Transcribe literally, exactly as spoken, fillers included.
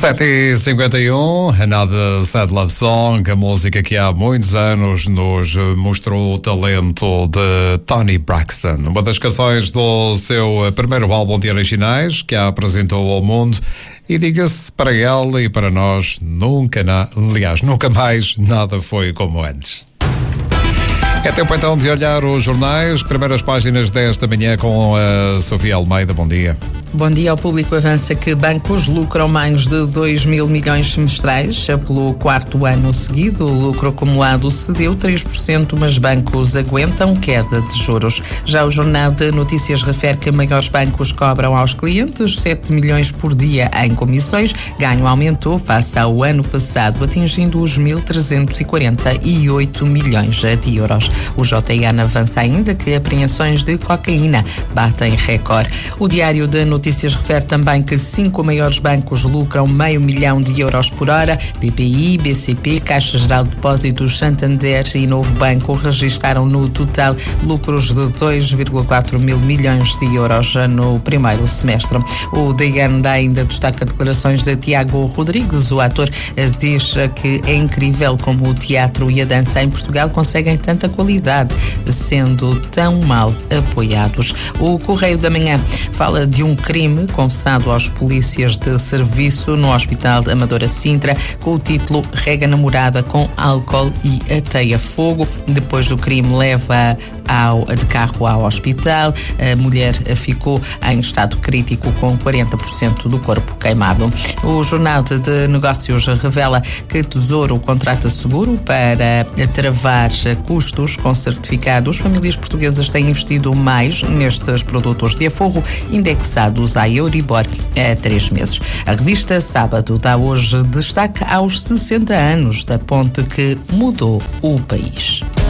sete e cinquenta e um, Another Sad Love Song, a música que há muitos anos nos mostrou o talento de Toni Braxton. Uma das canções do seu primeiro álbum de originais que a apresentou ao mundo. E diga-se, para ela e para nós, nunca, na, aliás, nunca mais nada foi como antes. É tempo então de olhar os jornais, primeiras páginas desta manhã com a Sofia Almeida. Bom dia. Bom dia. Ao público avança que bancos lucram mais de dois mil milhões semestrais. Pelo quarto ano seguido, o lucro acumulado cedeu três por cento, mas bancos aguentam queda de juros. Já o Jornal de Notícias refere que maiores bancos cobram aos clientes sete milhões por dia em comissões. Ganho aumentou face ao ano passado, atingindo os mil trezentos e quarenta e oito milhões de euros. O J N avança ainda que apreensões de cocaína batem recorde. O Diário de Notícias Notícias refere também que cinco maiores bancos lucram meio milhão de euros por hora. B P I, B C P, Caixa Geral de Depósitos, Santander e Novo Banco registaram no total lucros de dois vírgula quatro mil milhões de euros no primeiro semestre. O D N dá ainda destaca declarações de Tiago Rodrigues. O ator diz que é incrível como o teatro e a dança em Portugal conseguem tanta qualidade, sendo tão mal apoiados. O Correio da Manhã fala de um crime confessado aos polícias de serviço no Hospital Amadora Sintra, com o título Rega namorada com álcool e ateia fogo. Depois do crime, leva ao, de carro ao hospital. A mulher ficou em estado crítico com quarenta por cento do corpo queimado. O Jornal de Negócios revela que Tesouro contrata seguro para travar custos com certificados. Famílias portuguesas têm investido mais nestes produtos de aforro indexados a Euribor há três meses. A revista Sábado dá hoje destaque aos sessenta anos da ponte que mudou o país.